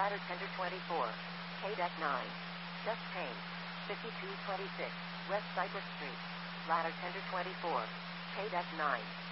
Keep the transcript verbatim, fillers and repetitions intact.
Ladder Tender twenty-four. K-Deck nine. Just Pain. fifty-two twenty-six. West Cypress Street. Ladder Tender twenty-four. K-Deck nine.